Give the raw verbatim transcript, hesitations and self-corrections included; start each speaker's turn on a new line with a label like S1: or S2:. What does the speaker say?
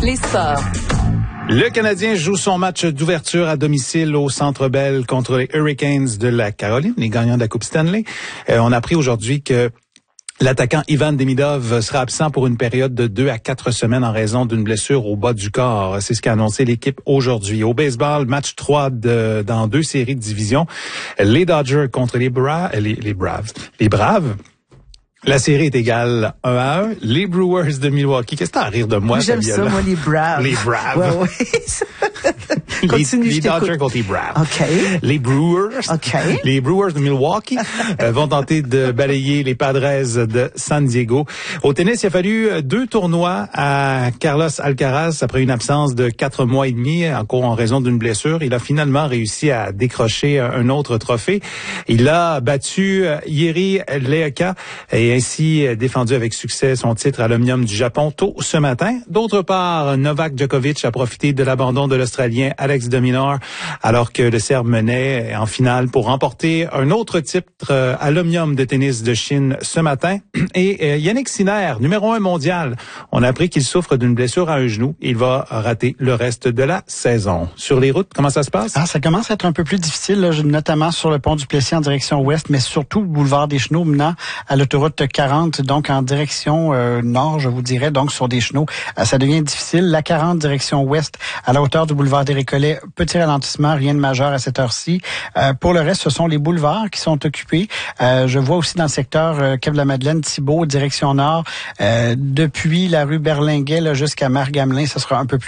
S1: Les sports.
S2: Le Canadien joue son match d'ouverture à domicile au Centre Bell contre les Hurricanes de la Caroline, les gagnants de la Coupe Stanley. Euh, on a appris aujourd'hui que l'attaquant Ivan Demidov sera absent pour une période de deux à quatre semaines en raison d'une blessure au bas du corps. C'est ce qu'a annoncé l'équipe aujourd'hui. Au baseball, match trois de, dans deux séries de division. Les Dodgers contre les, Bra- les, les Braves. Les Braves. La série est égale un à un. Les Brewers de Milwaukee. Qu'est-ce que t'as à rire de moi,
S3: J'aime
S2: Fabiola?
S3: ça, moi, les Braves.
S2: Les Braves.
S3: Ouais, ouais. Continue,
S2: les,
S3: je
S2: les
S3: t'écoute.
S2: Dodgers contre les Braves.
S3: OK.
S2: Les Brewers.
S3: OK.
S2: Les Brewers de Milwaukee euh, vont tenter de balayer les Padres de San Diego. Au tennis, il a fallu deux tournois à Carlos Alcaraz après une absence de quatre mois et demi, encore en raison d'une blessure. Il a finalement réussi à décrocher un autre trophée. Il a battu Jiri Leeka et ainsi défendu avec succès son titre à l'Omnium du Japon tôt ce matin. D'autre part, Novak Djokovic a profité de l'abandon de l'Australien Alex de Minaur alors que le Serbe menait en finale pour remporter un autre titre à l'Omnium de tennis de Chine ce matin. Et Yannick Sinner, numéro un mondial, on a appris qu'il souffre d'une blessure à un genou. Il va rater le reste de la saison. Sur les routes, comment ça se passe?
S4: Ah, ça commence à être un peu plus difficile, là, notamment sur le pont du Plessis en direction ouest, mais surtout le boulevard des Chenaux menant à l'autoroute quarante, donc en direction euh, nord, je vous dirais, donc sur des Chenaux. Euh, ça devient difficile. La quarante, direction ouest, à la hauteur du boulevard des Récollets, petit ralentissement, rien de majeur à cette heure-ci. Euh, pour le reste, ce sont les boulevards qui sont occupés. Euh, je vois aussi dans le secteur euh, Quai-de-la-Madeleine, Thibault, direction nord, euh, depuis la rue Berlinguet là, jusqu'à Margamelin, ce sera un peu plus